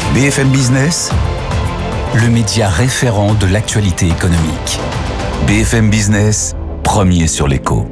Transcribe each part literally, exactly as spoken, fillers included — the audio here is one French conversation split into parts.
B F M Business, le média référent de l'actualité économique. B F M Business, premier sur l'écho.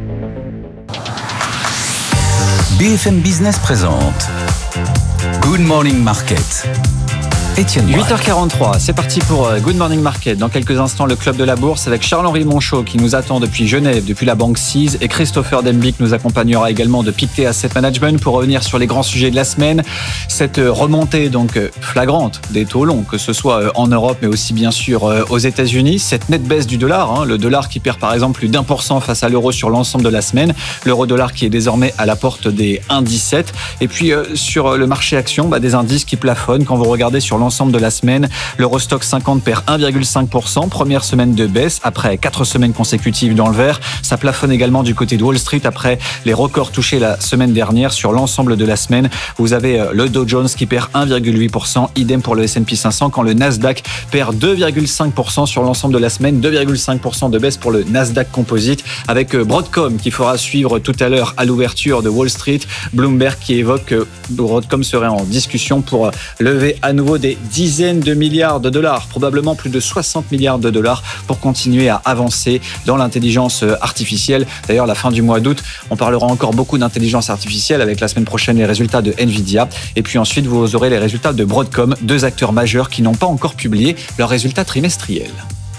B F M Business présente Good Morning Market. Étienne huit heures quarante-trois, c'est parti pour Good Morning Market. Dans quelques instants, le club de la bourse avec Charles-Henri Monchot qui nous attend depuis Genève, depuis la banque Sise, et Christopher Dembick nous accompagnera également de Pictet Asset Management pour revenir sur les grands sujets de la semaine. Cette remontée donc flagrante des taux longs, que ce soit en Europe mais aussi bien sûr aux États-Unis. Cette nette baisse du dollar, hein, le dollar qui perd par exemple plus d'un pour cent face à l'euro sur l'ensemble de la semaine. L'euro-dollar qui est désormais à la porte des un virgule dix-sept. Et puis euh, sur le marché action, bah, des indices qui plafonnent. Quand vous regardez sur l'ensemble de la semaine, l'Eurostock cinquante perd un virgule cinq pour cent, première semaine de baisse après quatre semaines consécutives dans le vert. Ça plafonne également du côté de Wall Street après les records touchés la semaine dernière. Sur l'ensemble de la semaine, vous avez le Dow Jones qui perd un virgule huit pour cent, idem pour le S and P cinq cents, quand le Nasdaq perd deux virgule cinq pour cent sur l'ensemble de la semaine, deux virgule cinq pour cent de baisse pour le Nasdaq Composite, avec Broadcom qui fera suivre tout à l'heure à l'ouverture de Wall Street. Bloomberg qui évoque que Broadcom serait en discussion pour lever à nouveau des dizaines de milliards de dollars, probablement plus de soixante milliards de dollars pour continuer à avancer dans l'intelligence artificielle. D'ailleurs, la fin du mois d'août, on parlera encore beaucoup d'intelligence artificielle avec la semaine prochaine les résultats de Nvidia. Et puis ensuite, vous aurez les résultats de Broadcom, deux acteurs majeurs qui n'ont pas encore publié leurs résultats trimestriels.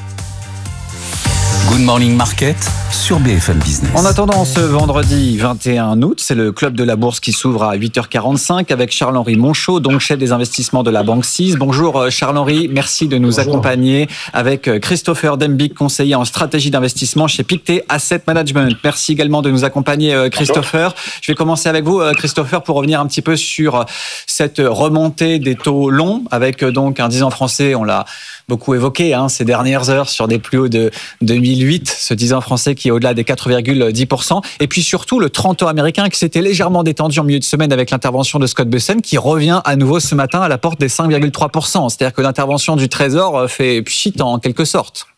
Good Morning Market sur B F M Business. En attendant ce vendredi vingt et un août, c'est le club de la bourse qui s'ouvre à huit heures quarante-cinq avec Charles-Henri Monchot, donc chef des investissements de la banque Sise. Bonjour Charles-Henri, merci de nous Bonjour. accompagner avec Christopher Dembick, conseiller en stratégie d'investissement chez Pictet Asset Management. Merci également de nous accompagner Christopher. Bonjour. Je vais commencer avec vous Christopher pour revenir un petit peu sur cette remontée des taux longs avec donc un dix ans français, on l'a beaucoup évoqué hein, ces dernières heures sur des plus hauts de deux mille huit, ce dix ans français qui est au-delà des quatre virgule dix pour cent. Et puis surtout le trente ans américain qui s'était légèrement détendu en milieu de semaine avec l'intervention de Scott Bessent qui revient à nouveau ce matin à la porte des cinq virgule trois pour cent. C'est-à-dire que l'intervention du Trésor fait pchit en quelque sorte.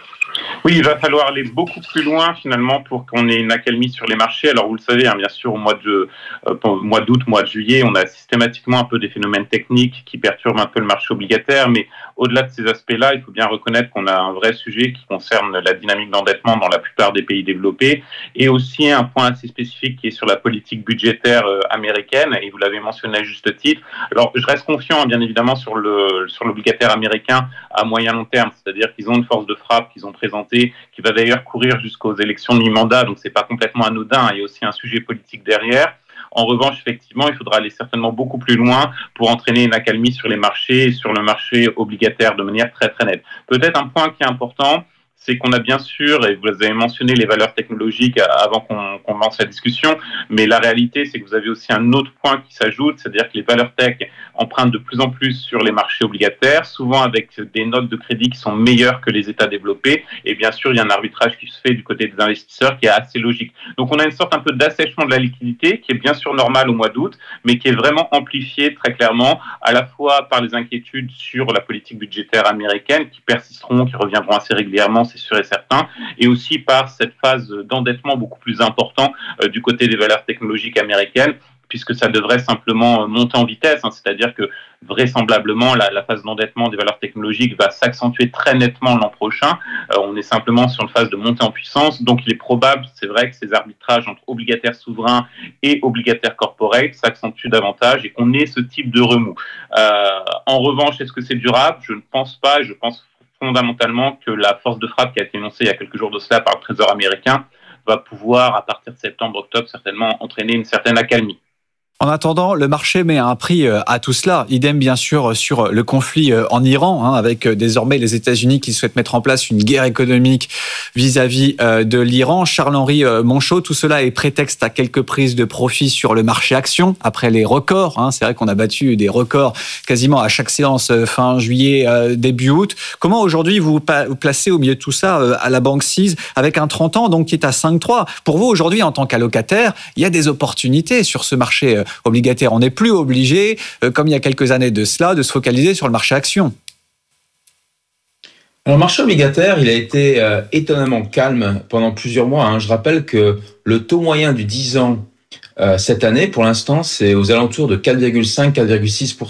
Oui, il va falloir aller beaucoup plus loin finalement pour qu'on ait une accalmie sur les marchés. Alors vous le savez, hein, bien sûr, au mois de euh, mois d'août, mois de juillet, on a systématiquement un peu des phénomènes techniques qui perturbent un peu le marché obligataire. Mais au-delà de ces aspects-là, il faut bien reconnaître qu'on a un vrai sujet qui concerne la dynamique d'endettement dans la plupart des pays développés et aussi un point assez spécifique qui est sur la politique budgétaire euh, américaine. Et vous l'avez mentionné à juste titre. Alors je reste confiant, hein, bien évidemment, sur le sur l'obligataire américain à moyen long terme, c'est-à-dire qu'ils ont une force de frappe qu'ils ont présentée qui va d'ailleurs courir jusqu'aux élections de mi-mandat, donc c'est pas complètement anodin, il y a aussi un sujet politique derrière. En revanche, effectivement, il faudra aller certainement beaucoup plus loin pour entraîner une accalmie sur les marchés et sur le marché obligataire de manière très très nette. Peut-être un point qui est important, c'est qu'on a bien sûr, et vous avez mentionné les valeurs technologiques avant qu'on, qu'on lance la discussion, mais la réalité, c'est que vous avez aussi un autre point qui s'ajoute, c'est-à-dire que les valeurs tech empruntent de plus en plus sur les marchés obligataires, souvent avec des notes de crédit qui sont meilleures que les États développés, et bien sûr, il y a un arbitrage qui se fait du côté des investisseurs qui est assez logique. Donc on a une sorte un peu d'assèchement de la liquidité qui est bien sûr normal au mois d'août, mais qui est vraiment amplifié très clairement, à la fois par les inquiétudes sur la politique budgétaire américaine, qui persisteront, qui reviendront assez régulièrement, c'est sûr et certain, et aussi par cette phase d'endettement beaucoup plus important euh, du côté des valeurs technologiques américaines, puisque ça devrait simplement monter en vitesse, hein, c'est-à-dire que vraisemblablement la, la phase d'endettement des valeurs technologiques va s'accentuer très nettement l'an prochain. Euh, on est simplement sur une phase de montée en puissance, donc il est probable, c'est vrai, que ces arbitrages entre obligataires souverains et obligataires corporate s'accentuent davantage et qu'on ait ce type de remous. Euh, en revanche, est-ce que c'est durable ? Je ne pense pas, je pense fondamentalement que la force de frappe qui a été énoncée il y a quelques jours de cela par le Trésor américain va pouvoir, à partir de septembre-octobre, certainement entraîner une certaine accalmie. En attendant, le marché met un prix à tout cela. Idem, bien sûr, sur le conflit en Iran, hein, avec désormais les États-Unis qui souhaitent mettre en place une guerre économique vis-à-vis de l'Iran. Charles-Henri Monchot, tout cela est prétexte à quelques prises de profit sur le marché action, après les records. Hein. C'est vrai qu'on a battu des records quasiment à chaque séance fin juillet, début août. Comment aujourd'hui vous vous placez au milieu de tout ça à la banque Sise, avec un trente ans donc, qui est à cinq virgule trois ? Pour vous, aujourd'hui, en tant qu'allocataire, il y a des opportunités sur ce marché obligataire. On n'est plus obligé, euh, comme il y a quelques années de cela, de se focaliser sur le marché action. Alors, le marché obligataire, il a été euh, étonnamment calme pendant plusieurs mois. Hein. Je rappelle que le taux moyen du dix ans euh, cette année, pour l'instant, c'est aux alentours de quatre virgule cinq à quatre virgule six pour